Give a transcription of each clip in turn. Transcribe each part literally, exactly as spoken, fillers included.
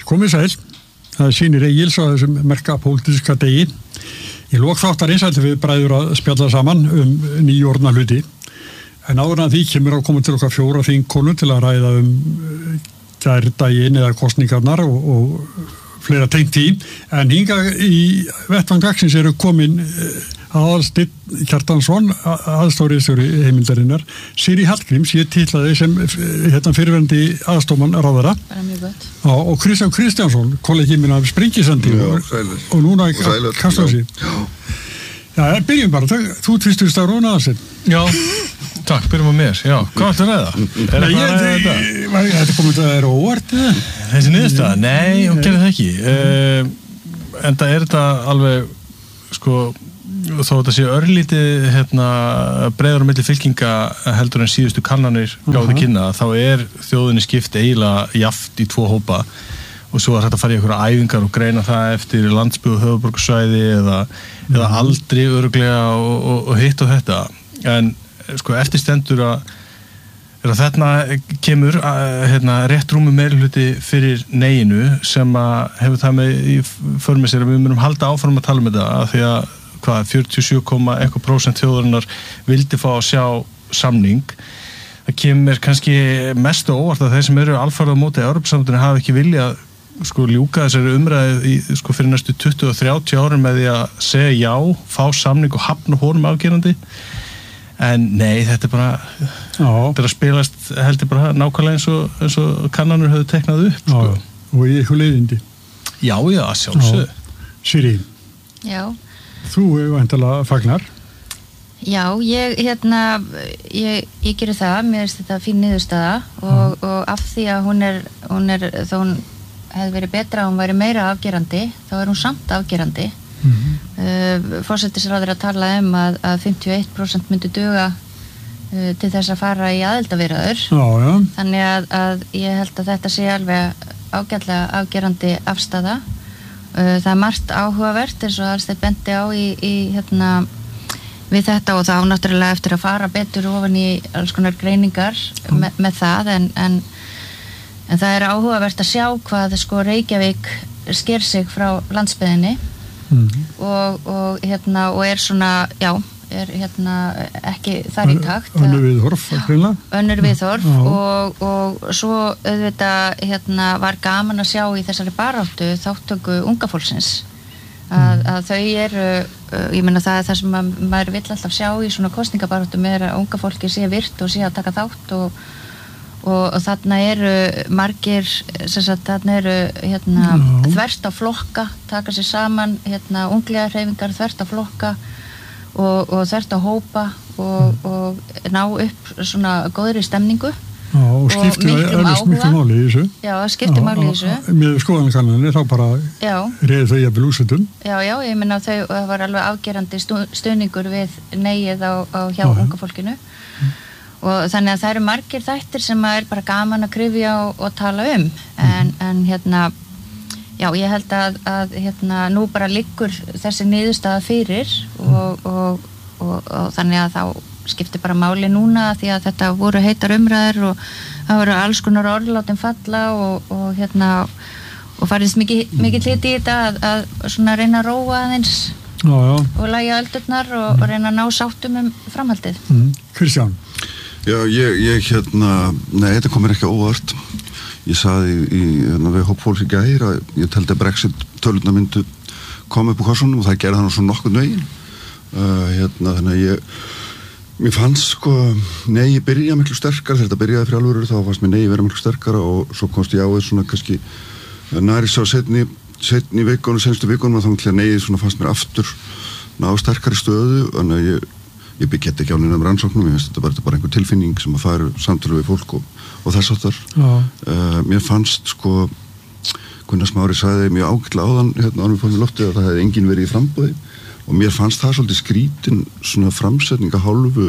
Komið sæl, það sýnir Egils á þessum merka pólitíska degi. Í lok þáttarins ætlum við bræður að spjalla saman um nýjórna hluti. En áður en því kemur að koma til okkar fjóra þingkonur til að ræða um gærdaginn eða kosningarnar og, og fleira tengt í. En hingað í vettvang dagsins eru komin Aðalsteinn Kjartansson, aðstofriðstjóri heimildarinnar, Sirrí Hallgríms, ég titlaði sem hérna fyrirverandi aðstofmann ráðherra. Bara mjög gott. Já, og Kristján Kristjánsson, kollegi minn af Sprengisandi og, og núna Kastljósi. Já, byrjum bara, þú tvistur stafrún Aðalsteinn. Já, takk, byrjum á mér. Já, hvað ættu að ræða? Er Nei, ég, þetta? Þetta komið að það er óvart, eða? Þessi niðurstaða? Nei, hún gerir það ekki. Uh, en það er þetta alveg, sko, þó þetta sé örlítið hérna, breiður á milli fylkinga heldur en síðustu kannanir gáðu uh-huh. kynna, þá er þjóðinni skipt eiginlega jaft í tvo hópa og svo er þetta að fara í einhverja æfingar og greina það eftir landsbyggð og höfuðborgarsvæði eða, uh-huh. eða aldri örugglega og, og, og hitt og þetta. En sko eftirstendur að, að þarna kemur að, hérna, rétt rúmi meirihluti fyrir neginu sem að hefur það með í för með sér að við munum halda áfram að tala um þetta að því að hvað, fjörutíu og sjö komma eitthvað prósent þjóðarinnar vildi fá að sjá samning. Það kemur kannski mest á óvart að þeir sem eru alfarið á móti Evrópusambandinu hafa ekki viljað sko ljúka þessari umræðu í sko fyrir næstu tuttugu og þrjátíu árum með því að segja já, fá samning og hafna honum afgerandi. En nei, þetta er bara þetta er að spilast heldur bara nákvæmlega eins og, eins og kannanur höfðu teiknað upp. Já, sko. Og í eitthvað leiðindi. Já, já, sjálfsög. Sirrí. Já. Þú er væntanlega fagnar. Já, ég, hérna, ég, ég gerir það, mér finnst þetta fín niðurstaða og, og af því að hún er, hún er, þó hún hefði verið betra að hún væri meira afgerandi, þá er hún samt afgerandi. Mm-hmm. Uh, Forsætisráðherra talaði um að, að fimmtíu og eitt prósent myndi duga uh, til þess að fara í aðildarviðræður. Já, já. Þannig að, að ég held að þetta sé alveg ágætlega afgerandi afstaða. Það er margt áhugavert eins og Aðalsteinn benti á í, í hérna við þetta og þá náttúrulega eftir að fara betur ofan í alls konar greiningar mm. me, með það en, en, en það er áhugavert að sjá hvað sko Reykjavík sker sig frá landsbyggðinni mm. og, og hérna og er svona, já er hérna ekki þar í takt önnur viðhorf önnur viðhorf og, og svo auðvitað hérna var gaman að sjá í þessari baráttu þáttöku unga fólksins að, að þau eru ég meina það er það sem að, maður vill alltaf sjá í svona kosningabaráttum er að unga fólki sé virt og sé að taka þátt og, og, og þarna eru margir sem sagt þarna eru hérna Já. þvert á flokka taka sér saman hérna unglega hreyfingar þvert á flokka Og, og þvert að hópa og, og ná upp svona góðri stemningu Já, og skipti miklu máli í þessu Já, skipti máli í þessu með skoðanakannanir þá bara reyði þau jafnvel úrslitum Já, já, ég meina þau það var alveg afgerandi stuðningur við neyið á, á hjá já. Unga fólkinu mm. og þannig að það eru margir þættir sem er bara gaman að kryfja og, og tala um en, mm. en hérna Já, ég held að, að hérna, nú bara liggur þessi niðurstaða fyrir og, og, og, og þannig að þá skiptir bara máli núna því að þetta voru heitar umræður og það voru alls konar orðlátin falla og, og hérna og farist mikið, mikið hluti í þetta að, að svona reyna að róa aðeins já, já. og lægja öldurnar og, og reyna að ná sáttum um framhaldið. Mm. Kristján? Já, ég, ég hérna, nei, þetta komir ekki óvart. Ég saði í, í hérna, við hópfólks í gær að ég teldi að Brexit tölurnar myndu koma upp á korsunum og það gerði hann á svona nokkurn veginn. Uh, hérna, þannig að ég, mér fannst sko, nei, ég byrja miklu sterkar, þegar þetta byrjaði fyrir alvöru, þá fannst mér nei vera miklu sterkara og svo komst ég á því svona kannski næri sá setni, setni vikunum, senstu vikunum og þá til að nei svona fannst mér aftur ná sterkari stöðu, þannig að ég, ég get ekki á neinum rannsóknum, ég finnst þetta bara, þetta bara einhver tilfinning sem að fara samtölu við fólk og og þess aftar. Uh, mér fannst sko Gunnar Smári sagði mjög ágætlega áðan hérna ánum fórum í loftið að það hefði enginn verið í framboði og mér fannst það svolítið skrítin svona framsetninga hálfu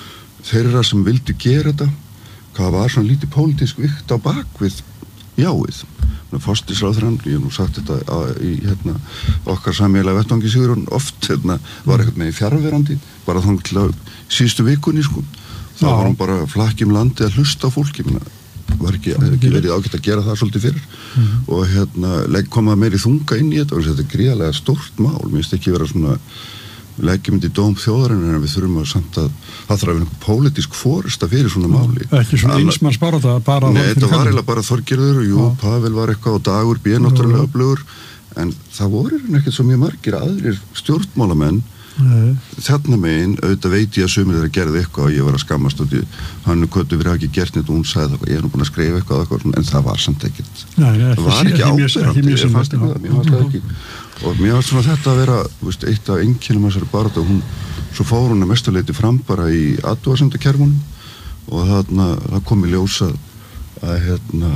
þeirra sem vildi gera þetta hvað var svona lítið pólitísk vikt á bakvið jáið. Forsætisráðherrann, ég hef nú sagt þetta að, í hérna okkar sameiginlega vettvangi Sigurjón oft hérna var eitthvað með fjarverandi bara þannig til að síðustu vikunni sko þá var hann bara flakkjum landið að hlusta á fólki minna. var ekki, ekki verið ágætt að gera það svolítið fyrir mm. og hérna koma meiri þunga inn í þetta og þetta er gríðarlega stórt mál, mér finnst ekki vera svona leggjum í dóm þjóðarinnar en við þurfum að samt að það þarf að vera einhver pólitísk forysta fyrir svona máli. Ekki svona einsmanns bara það, bara Nei, þetta var eiginlega bara Þorgerður og jú, Já. Pavel var eitthvað og Dagur B. náttúrulega öflugur en það voru ekkert svo mjög margir aðrir stjórnmálamenn Nei. Þarna megin, auðvitað veit ég að sumir þeirra gerði eitthvað og ég var að skammast út í Hannu Kötu við hafa ekki gert neitt og hún sagði það ég er nú búin að skrifa eitthvað, eitthvað en það var samt ekkert það var ekki ábyrgandi ég fannst ekki og mér var svona þetta að vera veist, eitt af einkennum þessari baráttu og hún svo fór hún að mestuleiti fram bara í athugasemdakerfunum og þarna það kom í ljós að, að hérna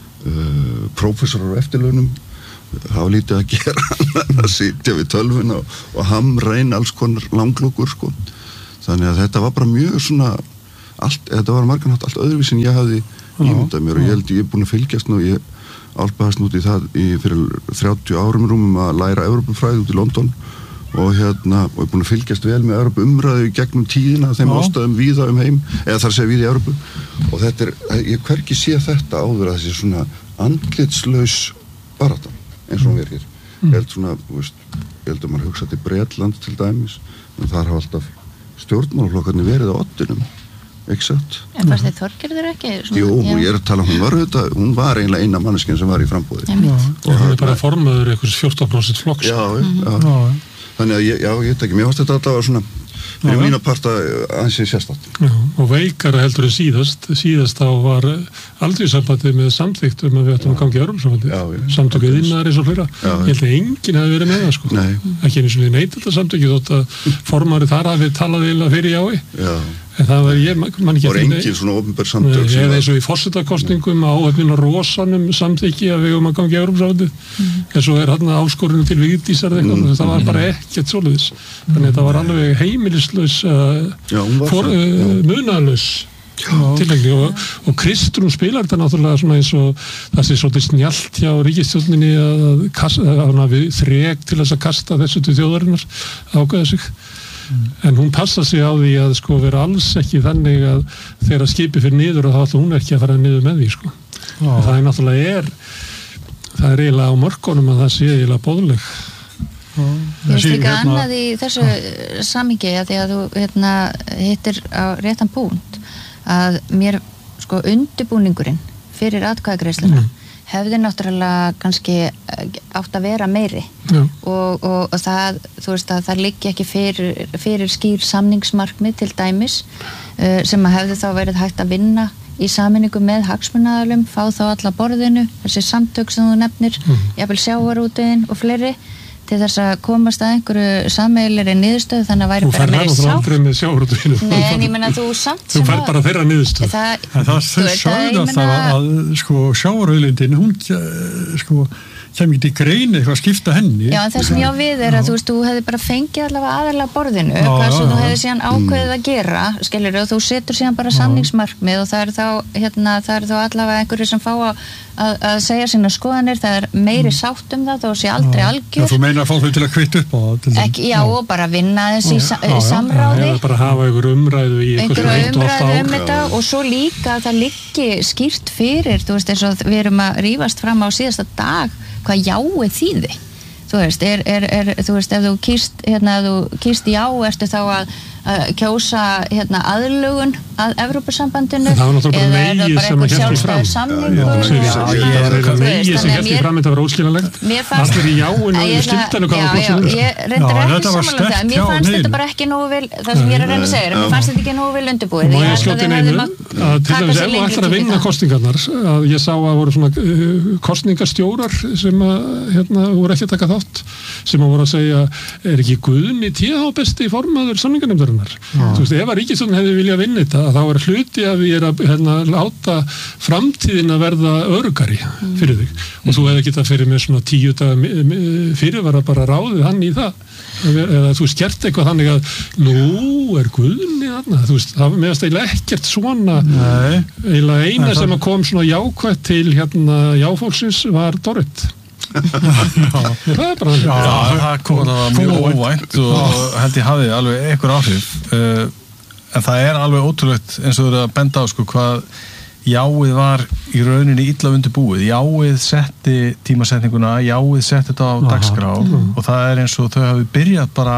uh, prófessorar á eftirlaunum hafa lítið að gera að sitja við tölvuna og, og hamra inn alls konar langlúkur sko. Þannig að þetta var bara mjög svona allt, þetta var marganhátt allt öðruvísi en ég hafði ímyndað mér og ég held ég er búin að fylgjast nú ég álpaðast út í það í fyrir þrjátíu árum rúmum að læra Evrópufræði út í London og hérna og er búin að fylgjast vel með Evrópu umræðu gegnum tíðina þeim ástæðum víða um heim eða þar segja víða í Evrópu og þetta er, ég hvergi sé þetta áður að þessi svona andlitslaus barátta eins og hún er hér mm. ég held svona, veist, ég held að maður hugsa til Bretland til dæmis en þar hafa alltaf stjórnmálaflokkarnir verið á oddinum ekki satt. En fannst þið Þorgerður ekki? Svona, Jú, ég er að tala, hún var þetta, hún var eiginlega eina manneskinn sem var í frambúði. Já, og hún er bara formaður einhvers fjórtán prósent flokks. Já, mm-hmm. já, já. Þannig að ég, já, ég veit ekki, mér fannst þetta alltaf svona, fyrir mína parta ansið sérstætt. Já, og veikara heldur en síðast, síðast þá var aldrei með samþykkt um að við ættum að gangi í Evrópusambandið, samtökuð innar eins og fleira. Já, ég held að enginn hafi verið með það, sko. Nei. Ekki eins og við neyta þetta samtökið, þótt að formari þar hafi talað eiginlega fyrir jái. Já. En það var, ég man ekki... Það var engin svona opinber samtök sem... Eða eins og í forsetakostningum á öfnina rosanum samþykki að við um að gangi í Evrópusambandið, mm. en svo er hann áskorunum til Vigdísar eitthvað, mm. það var bara ekkert svoleiðis. Mm. Þannig að það var alveg heimilislaus, uh, uh, munaðlaus tillegni og, og Kristrún spilar þetta náttúrulega svona eins og það sé svolítið snjallt hjá ríkisstjórninni að, að, að við þrek til þess að kasta þessu til þjóðarinnar ákveða sig. Mm. En hún passa sig á því að sko vera alls ekki þannig að þegar skipi fyrir niður og þá ætla hún ekki að fara niður með því sko. Ah. Það er náttúrulega er það er eiginlega á mörkunum að það sé eiginlega boðleg. Ah. Ég veist líka hérna, annað í þessu ah. samhengi að því að þú hérna, hittir á réttan punkt að mér sko undirbúningurinn fyrir atkvæðagreiðsluna mm. hefði náttúrulega kannski átt að vera meiri og, og, og það, þú veist að það liggi ekki fyrir, fyrir skýr samningsmarkmið til dæmis uh, sem að hefði þá verið hægt að vinna í sameiningu með hagsmunaaðilum, fá þá alla borðinu, þessi samtök sem þú nefnir, mm. jafnvel sjávarútveginn og fleiri til þess að komast að einhverju sameiginlegri niðurstöðu þannig að væri þú bara meiri sátt. Nei, en ég menna þú samt sem að... Þú fær bara þeirra niðurstöðu. Það, það sögðu alltaf að sko sjávarauðlindin, hún sko sem ekki til greini eitthvað að skipta henni. Já, en það sem ég á við er að þú veist, þú hefði bara fengið allavega aðalega borðinu, já, hvað sem þú hefði síðan ákveðið að gera, skilur, og þú setur síðan bara samningsmarkmið og það er þá, hérna, það er þá allavega einhverju sem fá að, að, að segja sína skoðanir, það er meiri sátt um það, þá sé aldrei algjör. Já, þú meina að fá þau til að kvitt upp á það? Ekki, já, og bara vinna þess í sa, samráði. Já, bara hafa einhver umræðu í einhver eitt og allt um þetta og svo líka það liggi skýrt fyrir, þú veist, eins og við erum að rífast fram á síðasta dag hvað jáið þýði þú veist, er, er, er, þú veist, ef þú kýrst hérna, ef þú kýrst já, ertu þá að, að kjósa hérna aðlugun að Evrópusambandinu eða er það bara einhver sjálfstæður samningur það er eitthvað megið sem hérst í fram þetta var óskiljanlegt allir í jáinu og skiltanu já, já, ég reyndar ekki samanlega það mér fannst þetta bara ekki nógu vel það sem ég er að reyna að segja, mér fannst þetta ekki nógu vel undirbúið ég held að þeir hefði mátt taka sér lengri tíma að vinna kosningarnar að ég sá að voru svona kosningastjórar sem voru ekki að taka þátt sem að voru að segja er ekki Guðni T H besti formaður samninganefndarinnar þú veist, ef að ríkisstjórnin hefði viljað vinna þetta þá er hluti að við erum að hérna, láta framtíðin að verða öruggari fyrir þig og þú hefði getað fyrir með svona tíu daga fyrirvara bara ráðið hann í það eða þú veist, gert eitthvað þannig að nú er Guðni þarna þú veist, það meðast eiginlega ekkert svona eiginlega eina sem að kom svona jákvætt til hérna jáfólksins var Dorrit það er bara já, það kom það mjög óvænt og held ég hafði alveg einhver áhrif uh, en það er alveg ótrúlegt eins og þú eru að benda á sko hvað jáið var í rauninni illa undirbúið, jáið setti tímasetninguna, jáið setti þetta á dagskrá mm. og það er eins og þau hafi byrjað bara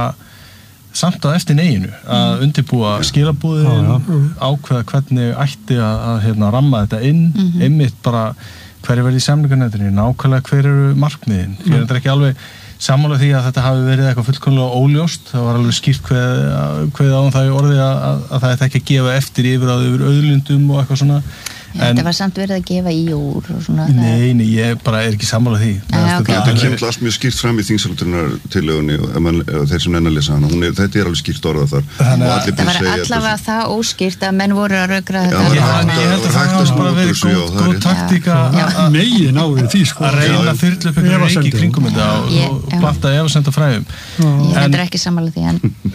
samt að eftir neginu að undirbúa skilabúðin, ákveða hvernig ætti að, að hérna, ramma þetta inn, mm-hmm. einmitt bara hverju verði í samningarnefndinni, nákvæmlega hver eru markmiðin, mm. ég er ekki alveg sammála því að þetta hafi verið eitthvað fullkomlega óljóst, það var alveg skýrt hvað, hvað á það í orði að, að, að það ætti ekki að gefa eftir yfir að yfir auðlindum og eitthvað svona. Já, en, þetta var samt verið að gefa í úr og svona. Nei, nei, ég bara er ekki sammála því. Ah, okay. Þetta kemur alls mjög skýrt fram í þingsályktunartillögunni og þeir sem nenn að lesa hana, hún er, þetta er alveg skýrt orðað þar. Þannig að það var allavega það óskýrt að menn voru að rökra þetta. Já, ég held að það hafa bara verið góð, góð taktík að megin á því sko. Að reyna að þyrla upp einhverju reiki kringum þetta og blanda efasemda fræðum. Ég heldur ekki sammála því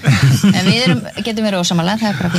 en við erum, getum verið ósammála, það er bara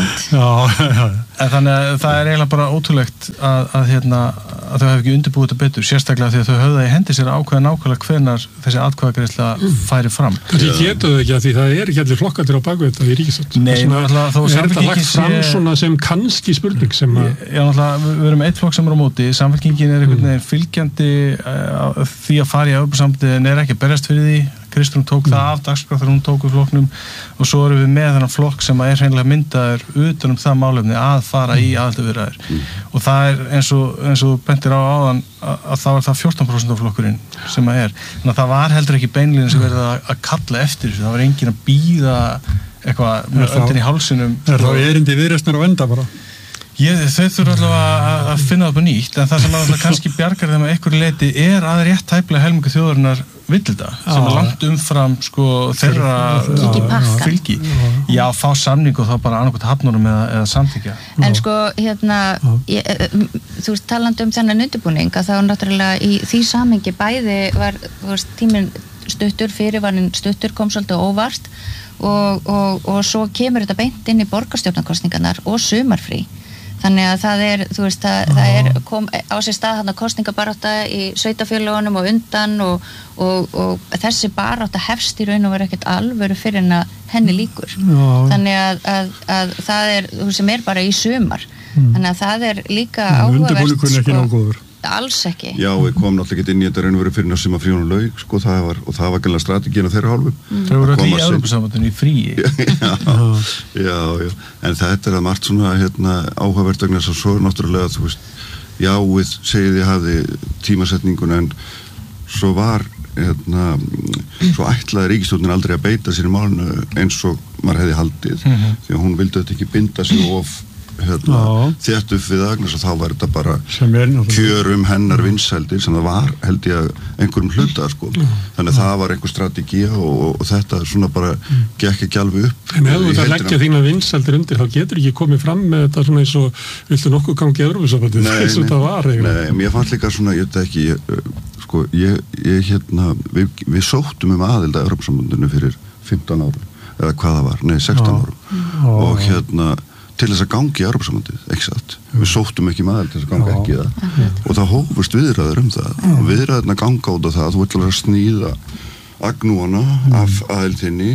fínt. En þannig að það er eiginlega bara ótrúlegt að, að, hérna, að þau hef ekki undirbúið þetta betur, sérstaklega því að þau höfðu í hendi sér að ákveða nákvæmlega hvenar þessi atkvæðagreiðsla færi fram. Því getur þau ekki að því það er ekki allir flokkandir á bakvið þetta í ríkisstjórn. Nei, náttúrulega þó er þetta lagt fram svona sem kannski spurning sem að... Já, náttúrulega, við erum eitt flokk sem er á móti, Samfylkingin er einhvern veginn fylgjandi uh, því að fara í Evrópusambandið en er ekki að berjast fyrir því. Kristrún tók mm. það af dagskrá þegar hún tók við flokknum og svo erum við með þennan flokk sem er hreinlega myndaður utan um það málefni að fara í aðildarviðræður mm. og það er eins og, eins og bentir á áðan að, að þá er það fjórtán prósent af flokkurinn sem að er. Þannig að það var heldur ekki beinlíðin sem verið að, að kalla eftir þessu, það var engin að bíða eitthvað með öndin í hálsinum. Er þá erindi viðreisnar á enda bara? Ég, þau þurfa allavega að, að finna það upp á nýtt en það sem allavega kannski bjargar þeim að einhverju leiti er að rétt tæplega helmingu þjóðarinnar vill þetta sem er langt umfram sko þeirra fylgi. Já, fá samning og þá bara annarkvæmt hafnunum eða, eða samþykja. En sko, hérna, ég, þú veist, talandi um þennan undirbúning að þá náttúrulega í því samhengi bæði var, þú veist, tíminn stuttur, fyrirvarinn stuttur kom svolítið óvart og, og, og svo kemur þetta beint inn í borgarstjórnarkosningarnar og sumarfrí. Þannig að það er, þú veist, það, það er kom á sér stað þarna kosningabarátta í sveitafélögunum og undan og, og, og þessi barátta hefst í raun og verið ekkert alvöru fyrir en að henni líkur. Já. Þannig að, að, að það er, þú sem er bara í sumar. Mm. Þannig að það er líka áhugavert. Undirbúningurinn ekki nágóður. Alls ekki. Já, við komum náttúrulega ekki inn í þetta raun og verið fyrir sem að fríunum laug, sko, það var, og það var gæmlega strategín á þeirra hálfu. Mm. Það voru allir í Evrópusambandinu í fríi. já, já, já, en þetta er að margt svona, hérna, áhugavert vegna þess að svo er náttúrulega, þú veist, já, við segið ég hafði tímasetninguna en svo var, hérna, svo ætlaði ríkisstjórnin aldrei að beita sér í málinu eins og maður hefði haldið, mm-hmm. því að hún vildi þetta ekki binda sig of hérna, þétt upp við Agnes og þá var þetta bara kjörum hennar vinsældir sem það var held ég að einhverjum hluta sko. Þannig að það var einhver strategi og, og þetta svona bara gekk ekki alveg upp. En ef þú ert að leggja þína vinsældir undir þá getur ekki komið fram með þetta svona eins og viltu nokkuð gangi Evrópusambandið eins og þetta var eiginlega. Nei, mér fannst líka svona, ég veit ekki ég, sko, ég, ég hérna við, við sóttum um aðild að Evrópusambandinu fyrir fimmtán árum, eða hvað það var, nei sextán árum og hérna til þess að gangi í Evrópusambandið, ekki satt. Við sóttum ekki maður til þess að ganga ekki í það. Mm. Og það hófust viðræður um það. Mm. Og viðræðurna ganga út af það að þú ætlar að sníða agnúana mm. af aðildinni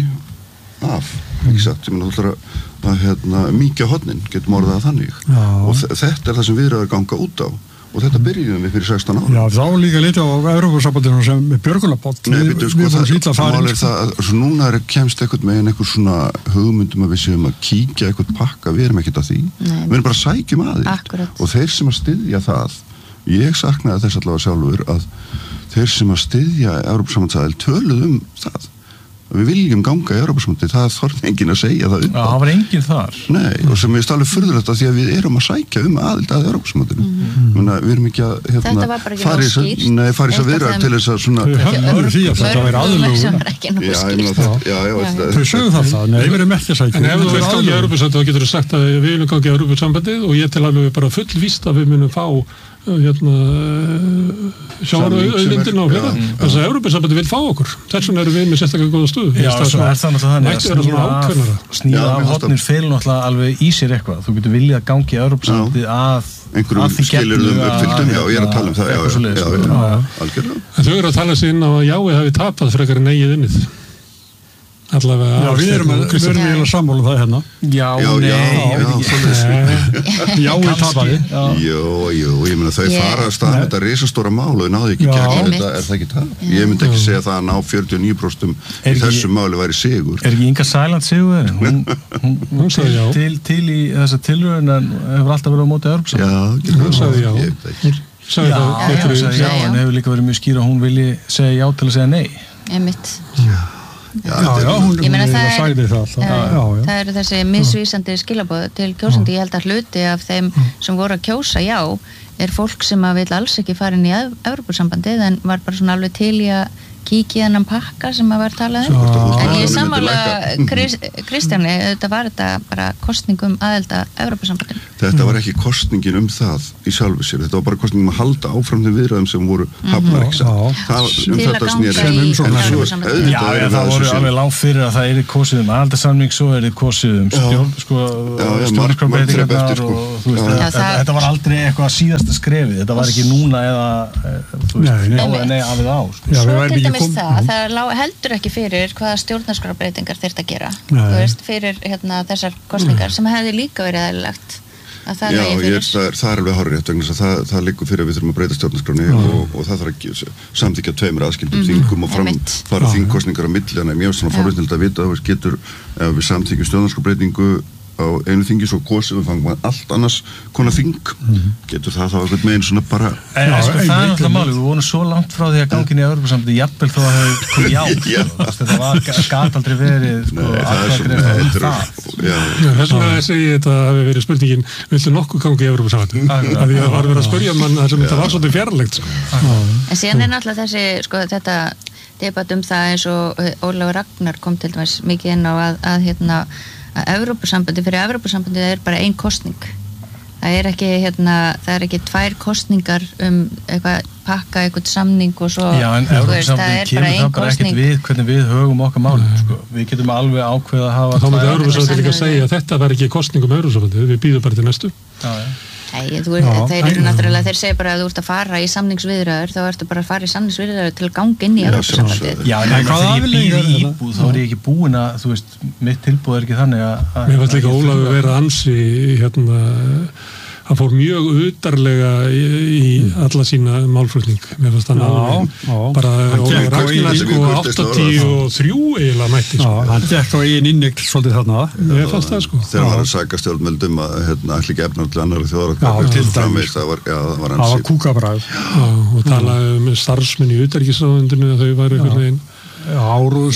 af, ekki satt. Ég meina þú ætlar að, að hérna, mýkja hornin, getum orðað þannig. Já. Og þetta er það sem viðræður ganga út á. Og þetta byrjuðum við fyrir sextán ára. Já, þá líka litið á Evrópusambandinu sem björgunarbátt. Nei, byrju, sko, það, það er það að svo núna er kemst eitthvað með einhver svona hugmyndum að við séum að kíkja eitthvað pakka, við erum ekkert að því. Nei. Við erum bara að sækjum aðild. Akkurat. Og þeir sem að styðja það, ég saknaði þess allavega sjálfur að þeir sem að styðja Evrópusambandsaðild töluðu um það. Við viljum ganga í Evrópusambandið, það þarf enginn að segja það upp á. Já, það var enginn þar. Nei, og sem ég stálega furðulegt að því að við erum að sækja um aðild að Evrópusambandinu. Mm. Við erum ekki að hérna, þetta var bara ekki nóg skýrt. Nei, farið svo viðræður til þess að svona... Þau höfðu því að þetta væri aðlögun. Já, ég meina það, já, já. Þau sögðu það það, nei, við erum ekki að sækja. En ef þú vilt gangi í Evrópusambandið, þá getur þú sagt að við viljum gangi í Evrópusambandið og ég tel alveg bara fullvíst að við munum fá hérna sjávarauðlindin á hérna þess að Evrópusambandið vil fá okkur þess vegna erum við með sérstaklega góða stöðu. Já, svo er það náttúrulega þannig að sníða af hornir fel náttúrulega alveg í sér eitthvað þú getur viljað gangi í Evrópusambandið að einhverjum skilyrðum uppfylltum, já, ég er að tala um það já, já, já, já, algjörlega. Þau eru að tala sig inn á að jáið hafi tapað frekar en eigið innið. allavega Já, við erum eiginlega sammála það hérna. Já, já, nei, já, ég veit ekki. Já, við tapaði. Jú, jú, ég meina þau fara að staða þetta risastóra mál og þau náðu ekki gegn þetta, er það ekki tap? Ég myndi ekki segja það að ná fjörutíu og níu prósent í þessu máli væri sigur. Er ekki Inga Sæland sigur? Hún, hún til, til, til í þessa tilraun en hefur alltaf verið á móti Evrópusambandinu. Já, hún sagði já. Ég veit ekki. Sagði já, það, já, já, já, en hefur líka verið mjög skýr að hún vilji segja já til að segja nei. Einmitt. Já, já, já, hún, ég meina hún það er, sagði það alltaf. Já, já, já. Það eru þessi misvísandi skilaboð til kjósandi, ég held að hluti af þeim sem voru að kjósa já, er fólk sem að vil alls ekki fara inn í Evrópusambandið en var bara svona alveg til í að kíkja þennan pakka sem að var talað um. En ég sammála Kristjáni, þetta var þetta bara kosningum aðelda Evrópusambandinu. Þetta var ekki kosningin um það í sjálfu sér, þetta var bara kosningin um að halda áfram þeim viðræðum sem voru hafnar ekki satt. Það um þetta snýri. Já, það voru alveg langt fyrir að það er kosið um aðeldarsamning, svo er kosið um stjórn, sko, stjórnarskrárbreytingarnar og þú veist, þetta var aldrei eitthvað síðasta skrefið, þetta var ekki núna eða, þú veist, já eða nei af eða á. Svo til dæmis það, það heldur ekki fyrir hvaða stjórnarskrárbreytingar þyrfti að gera, þú veist, fyrir hérna þessar kosningar sem hefði líka verið eðlilegt. Það Já, ég, það, er, það er alveg hárrétt vegna þess að það, það liggur fyrir að við þurfum að breyta stjórnarskránni mm. og, og það þarf að samþykkja tveimur aðskildum mm. þingum og fram fara þingkosningar á milli, en ég er svona forvitnild að vita að við getur, ef við samþykkjum stjórnarskrárbreytingu á einu þingi svo kosið við fangum allt annars konar þing mm. getur það þá eitthvað meginn svona bara en, já, sko, það er alltaf máli, við vorum svo langt frá því að gangin í Evrópusambandið jafnvel þó að það hefði komið já, sko. Þetta var gat aldrei verið sko, Nei, það er svona um þess vegna segi ég þetta hafi verið spurningin viltu nokkuð gangi í Evrópusambandið að því að það var verið að spyrja mann þar sem þetta var svolítið fjarlægt sko. En síðan er náttúrulega þessi sko, þetta debatt um það eins og Ólafur Ragnar kom til dæmis mikið inn á að, að hérna að Evrópusambandi, fyrir Evrópusambandi er bara ein kosning. Það er ekki hérna, það er ekki tvær kosningar um eitthvað pakka, eitthvað samning og svo. Já, en Evrópusambandi kemur það bara ekkert við hvernig við högum okkar máli, sko. Við getum alveg ákveð að hafa. Þá myndi Evrópusambandi líka segja að þetta var ekki kosning um Evrópusambandi, við býðum bara til næstu. Já, já. Nei, þú veist, þeir eru náttúrulega, þeir segja bara að þú ert að fara í samningsviðræður, þá ertu bara að fara í samningsviðræður til að ganga inn í Evrópusambandið. Já, en þegar ég býð í íbúð, þá er ég ekki búin að, þú veist, mitt tilbúð er ekki þannig að... Mér fannst líka Ólafur vera ansi, hérna, hann fór mjög utarlega í, í alla sína málflutning. Mér fannst hann alveg bara Ólafur Ragnar sko áttatíu og þrjú eiginlega mætti. Já, hann gekk á eigin innigt svolítið þarna. Mér fannst það sko. Þegar hann var að sækja stjórnmöldum að hérna allir ekki efna til annari þjóðar til framvegst, það var, já, það var það var kúkabræð. Já, og talaði um starfsmenn í utanríkisráðuneytinu að þau væru einhvern veginn Árús.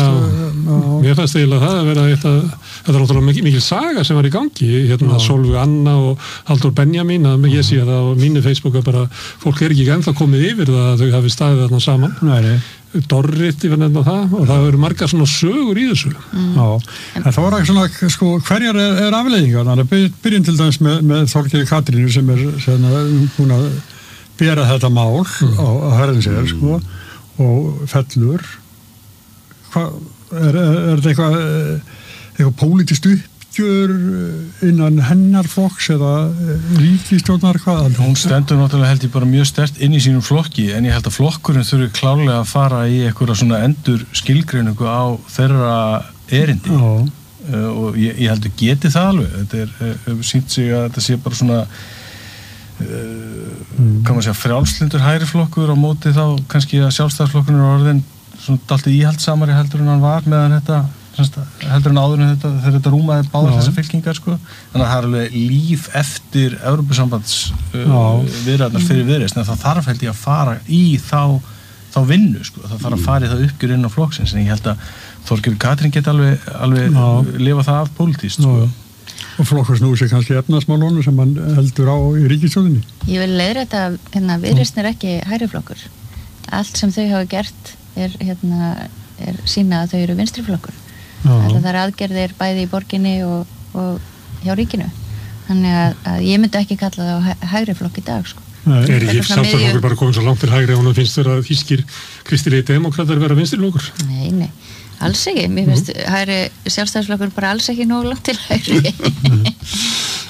Mér fannst eiginlega það að vera þetta, þetta er náttúrulega mikil, mikil saga sem var í gangi, hérna Sólveig Anna og Halldór Benjamin, að ég sé að það á mínu Facebooka bara, fólk er ekki ennþá komið yfir það að þau hafi staðið þarna saman. Nei, nei. Dorrit, ég verði nefna það, og það eru margar svona sögur í þessu. Mm. Já, en það var ekki svona, sko, hverjar er, er afleiðingar? Þannig að byrjum til dæmis með, með Þorgeiri Katrínu sem er sem hún að bera þetta mál mm. á, á herðin sér, sko, og fellur. Hvað, er, er, er þetta eitthvað, eitthvað pólitískt uppgjör innan hennar flokks eða ríkisstjórnar hvað? Hún stendur náttúrulega held ég bara mjög sterkt inn í sínum flokki, en ég held að flokkurinn þurfi klárlega að fara í eitthvað svona endur skilgreiningu á þeirra erindi. Já. Uh, og ég, ég held að geti það alveg. Þetta er, hefur sýnt sig að þetta sé bara svona uh, mm. kann man segja frjálslyndur hægri flokkur á móti þá kannski að sjálfstæðisflokkurinn er orðin svona dálítið íhaldsamari heldur en hann var meðan þetta, heldur en áður en þetta þegar þetta rúmaði báðar þessar fylkingar sko. Þannig að það er alveg líf eftir Evrópusambands uh, viðræðnar fyrir viðreisn, en það þarf held ég að fara í þá, þá vinnu sko. Það þarf að fara í það uppgjör inn á flokksins, en ég held að Þorgeir Katrín geti alveg, alveg lifa það af pólitískt sko. Og flokkur snúi sig kannski efnaðsmálunum sem hann heldur á í ríkisstjórninni. Ég vil leiðrétta að hérna, viðreisn er ekki hægri flokkur. Allt sem þau hafa gert er, hérna, er sína að þau eru vinstri flokkur. Það er aðgerðir bæði í borginni og, og hjá ríkinu. Þannig að, að ég myndi ekki kalla það á hægri flokk í dag sko. Nei, er ekki samstæðarflokkur bara komið svo langt til hægri og hún finnst þeirra þýskir kristilegi demókratar vera vinstri flokkur? Nei, nei, alls ekki. Mér finnst mm. hægri sjálfstæðisflokkur bara alls ekki nógu langt til hægri.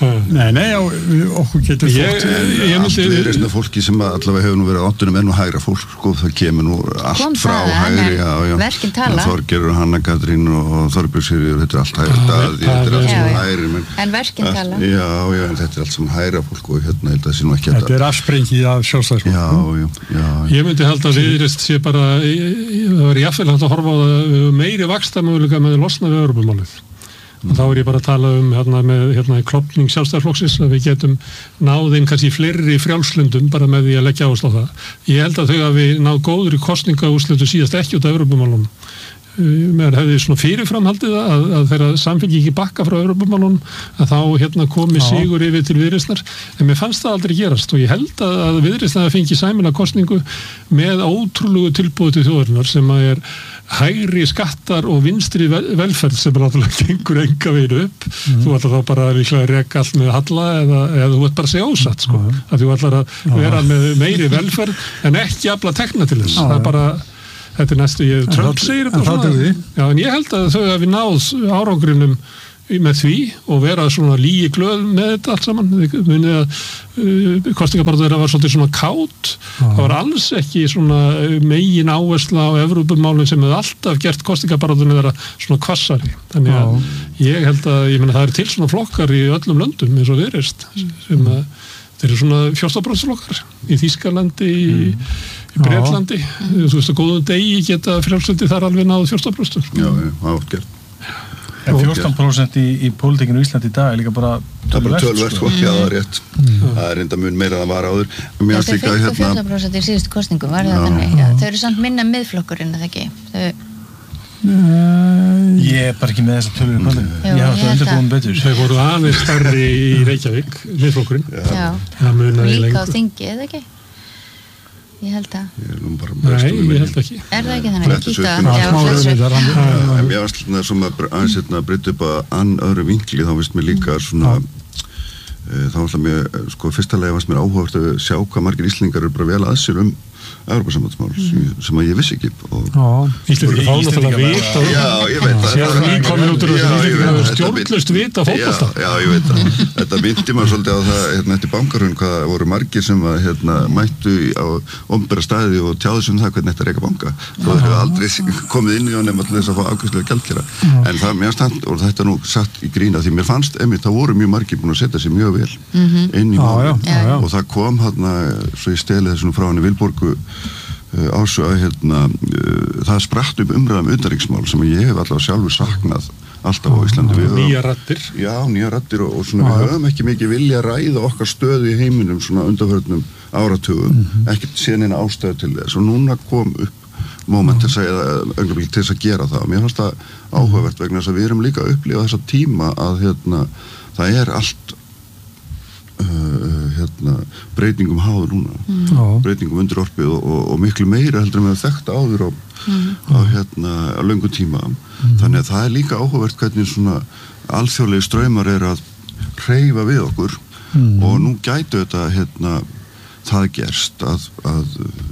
Nei, nei, okkur getur fólk allt viðreisna fólki sem allavega hefur nú verið áttunum enn og hægra fólk, sko, það kemur nú allt frá hægri, já, já, verkin tala Þorgerður, Hanna Katrín og Þorbjörg Sigríður, þetta er allt hægri Daði, þetta er allt sem hægri en verkin tala já, já, en þetta er allt sem hægra fólk og hérna held að það sé nú ekki þetta er afsprengið af sjálfstæðisflokk já, já, já ég myndi halda að viðreist sé bara það var jáfnvel hægt að horfa á það meiri vaxtamöguleika með losna við Evrópumálið og þá er ég bara að tala um hérna með hérna klopning sjálfstæðisflokksins að við getum náðinn kannski fleiri frjálslundum bara með því að leggja áherslu á það. Ég held að þau að við náð góður í kosningaúrslitum síðast ekki út af Evrópumálunum. Mér hefði svona fyrirframhaldið að, að þegar samfengi ekki bakka frá Evrópumálunum að þá hérna komi sigur yfir til Viðreisnar en mér fannst það aldrei gerast og ég held að, að Viðreisnar fengi sæmilega kosningu með ótrúlegu tilboði til þjóðarinnar sem að er hægri skattar og vinstri velferð sem er náttúrulega gengur enga veginn upp mm. þú ætlar þá bara líklega að reka allt með halla eða, eða þú ætlar bara að segja ósatt sko. mm. að þú ætlar að vera með meiri velferð en ekki afla tekna til þess það er bara, þetta er næstu ég Trump segir þetta svona já, en ég held að þau hafi náð árangrinum með því og vera svona lígi glöð með þetta allt saman munið að uh, kostingabaráttu þeirra var svolítið svona kátt það var alls ekki svona megin áhersla á Evrópumálum sem hefði alltaf gert kostingabaráttunni þeirra svona kvassari þannig að Já. Ég held að ég meina það er til svona flokkar í öllum löndum eins og Viðreisn sem að þeir eru svona fjórtán-prósent-flokkar í Þýskalandi í, mm. í Bretlandi þú veist að góðum degi geta frjálslyndi þar alveg náð fjórtán prósent Já, það var gert En fjórtán prósent í, í pólitíkinu í Íslandi í dag er líka bara það er bara tölvert, sko, já það er rétt mm. það er reynda mun meira en það var áður þetta er fimmtíu og fjórtán prósent í síðustu kosningu var það þannig, já, þau eru samt minna miðflokkurinn eða ekki þau... ég er bara ekki með þessa tölur mm. ég hafa þetta undirbúin betur þau voru aðeins starri í Reykjavík miðflokkurinn já, og líka á þingi eða ekki ég held að ég er nú bara Nei, ég held ekki er það ekki þannig að kíkta en mér varst svona sem að aðeins hérna breytta upp að ann öðru vinkli þá vist mér líka svona þá var það mér, sko, fyrsta lega varst mér áhugavert að sjá hvað margir Íslendingar eru bara vel að sér um Evrópusambandsmál mm. sem að ég vissi ekki Íslendingar fá náttúrulega vita Já, ég veit það Sér ný komið út úr Íslendingar stjórnlaust vita fótbolta Já, ég veit það Þetta myndi maður svolítið á það hérna eftir bankarhrun hvað voru margir sem að hérna mættu á opinbera staði og tjáðu sem það hvernig þetta er ekki banka þó þeir hefur aldrei komið inn í og nema til þess að fá ákvæmslega gjaldkera en það mér stand og þetta nú satt í grína því mér fannst einmitt það voru mjög margir búin að setja sig mjög vel inn í málum og það kom hérna svo ég steli þessum frá henni Vilborgu ásög að hérna, uh, það spratt upp umræðum utanríkismál sem ég hef allavega sjálfur saknað alltaf á Íslandi við nýja raddir já, nýja raddir og, og svona já, við höfum ekki mikið vilja að ræða okkar stöðu í heiminum svona undanförnum áratugum mm -hmm. ekkert séð neina ástæðu til þess og núna kom upp moment til þess að gera það og mér fannst það áhugavert vegna þess að við erum líka að upplifa þessa tíma að hérna, það er allt Uh, hérna, breytingum háður núna mm. breytingum undir orpið og, og, og miklu meira heldur en við þekkta áður á, mm. á, hérna, á löngu tíma mm. þannig að það er líka áhugavert hvernig svona alþjóðlegi straumar er að hreyfa við okkur mm. og nú gætu þetta hérna, það gerst að, að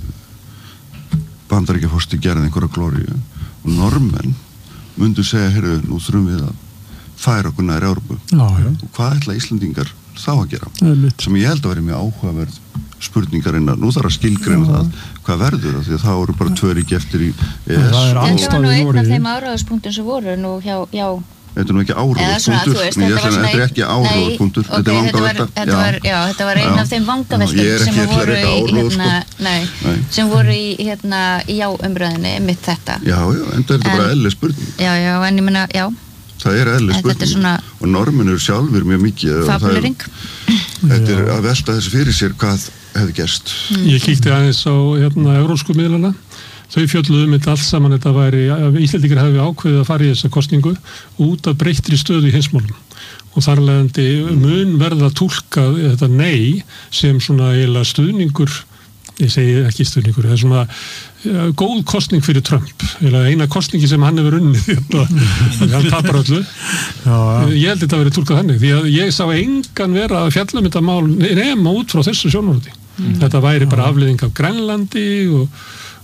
Bandaríkjaforseti gerði einhverja glóríu og normenn myndu segja, heyrðu, nú þurfum við að færa okkur nær Evrópu og hvað ætla Íslendingar þá að gera Æ, sem ég held að vera mjög áhugaverð spurningarinn að nú þarf að skilgreina það hvað verður það því að það voru bara tvö ríki eftir í E S það var nú einn af þeim áráðuspunktum sem voru nú hjá, já þetta er nú ekki áráðuspunktur þetta er ekki áráðuspunktur þetta er vangavelta þetta var einn af þeim vangaveltum sem voru í hérna, nei, sem voru í hérna í já-umræðinni mitt þetta já, já, en þetta er bara eðlileg spurning já, já, en ég menna, já það er eðlileg spurning svona... og normin eru sjálfur mjög mikið fabulering þetta er að velta þessu fyrir sér hvað hefði gerst mm. Ég kíkti aðeins á hérna európsku miðlana þau fjölluðu um þetta allt saman þetta væri, Íslendingar hefði ákveðið að fara í þessa kosningu út af breyttri stöðu í heimsmálum og þar leiðandi mun verða túlka þetta nei sem svona eiginlega stuðningur ég segi ekki stuðningur, það er svona ja, góð kosning fyrir Trump eða eina kosningi sem hann hefur unnið hann tapar öllu já, ja. Ég held þetta að vera túlkað þannig því að ég sá engan vera að fjalla um þetta mál nema út frá þessu sjónarhótti mm. þetta væri bara afleiðing af Grænlandi og,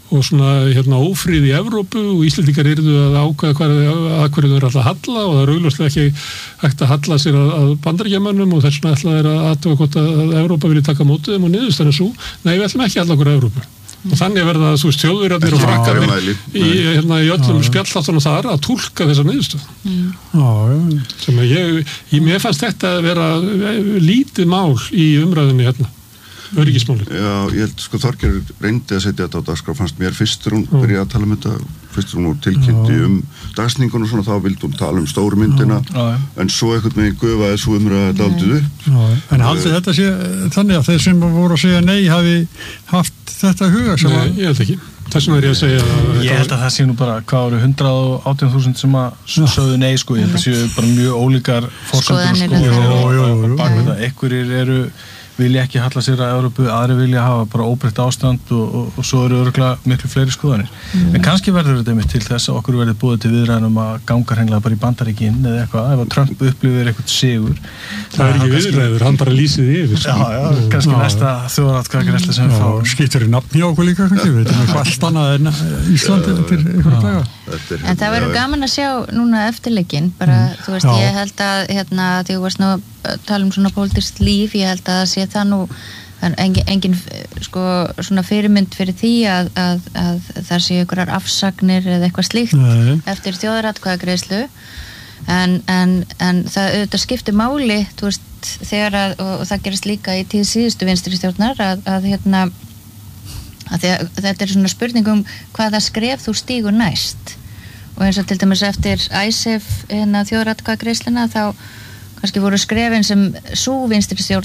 og svona hérna ófrið í Evrópu og Íslendingar yrðu að ákveða hvað að hverju þau eru alltaf að halla og það er augljóslega ekki hægt að halla sér að, að bandaríkjamönnum og þess vegna ætla þeir að aðtöfa hvort að Evrópa vilji taka mótið þeim og niðurstaðan er svo, nei við ætlum ekki að halla okkur að Evrópu mm. og þannig verða þú veist Þjóðverjarnir og Frakkarnir í, hérna, í öllum spjallþáttunum þar að túlka þessa niðurstöð mm. sem að ég, ég mér fannst þetta að vera lítið mál í umræðinni hérna öryggismálið. Já, ég held sko Þorgerður reyndi að setja þetta á dagskrá, fannst mér fyrstur hún mm. byrjaði að tala um þetta, fyrstur hún tilkynnti um dagsningun og svona, þá vildi hún tala um stóru myndina, já. En svo einhvern veginn gufaði svo umræði þetta aldrei upp. Já, en haldið uh, þetta sé þannig að þeir sem voru að segja nei hafi haft þetta huga sem að... Nei, ég held ekki. Þess vegna er ég að segja að... Ég held að það sé nú bara, hvað eru hundrað og átján þúsund sem að sögðu nei, sko, ég held að séu bara mjög ólíkar fórsendur, sko, einhverjir eru vilja ekki halla sér að Evrópu, aðri vilja hafa bara óbreytt ástand og, og, og svo eru örugglega miklu fleiri skoðanir. Mm. En kannski verður þetta einmitt til þess að okkur verður búið til viðræðum að ganga hreinlega bara í Bandaríkin eða eitthvað, ef að Trump upplifir eitthvað sigur. Það er ekki viðræður, hann bara lýsið yfir. Já, já, kannski já, næsta þjóðaratkvæðagreiðsla sem við fáum. Skiptir í nafn hjá okkur líka, kannski, við veitum eitthvað allt annað en Íslandi til einhverja daga. En það verður gaman að sjá núna eftirleikinn, bara, mm. þú veist, já. Ég held að, hérna, því þú varst nú að tala um svona pólitískt líf, ég held að það sé það nú engin, engin sko, svona fyrirmynd fyrir því að, að, að það sé einhverjar afsagnir eða eitthvað slíkt Nei. Eftir þjóðaratkvæðagreiðslu en, en, en það auðvitað skiptir máli, þú veist, þegar að, og, og það gerist líka í tíð síðustu vinstri stjórnar að, að hérna að að, þetta er svona spurning um hvaða skref þú stígur næst og eins og til dæmis eftir ISAF hérna þjóðaratkvæðagreiðsluna þá kannski voru skrefin sem sú vinstri stjórn